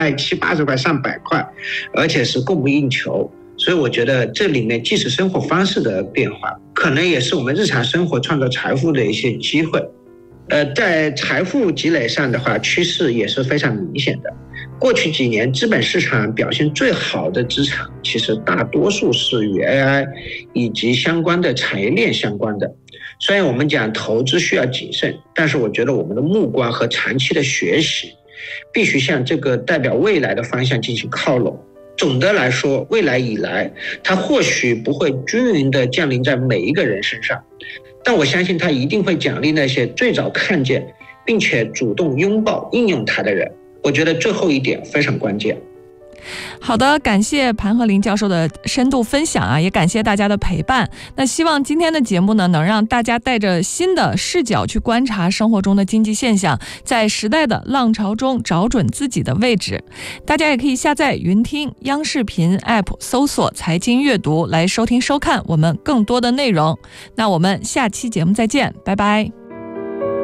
70-80块、上百块，而且是供不应求。所以我觉得这里面既是生活方式的变化，可能也是我们日常生活创造财富的一些机会。在财富积累上的话，趋势也是非常明显的。过去几年资本市场表现最好的资产，其实大多数是与 AI 以及相关的产业链相关的。虽然我们讲投资需要谨慎，但是我觉得我们的目光和长期的学习必须向这个代表未来的方向进行靠拢。总的来说，未来以来它或许不会均匀地降临在每一个人身上，但我相信它一定会奖励那些最早看见并且主动拥抱应用它的人。我觉得最后一点非常关键。 好的，感谢盘鹤龄教授的深度分享啊，也感谢大家的陪伴。那希望今天的节目呢，能让大家带着新的视角去观察生活中的经济现象，在时代的浪潮中找准自己的位置。大家也可以下载云听央视频 App， 搜索财经阅读来收听收看我们更多的内容。那我们下期节目再见，拜拜。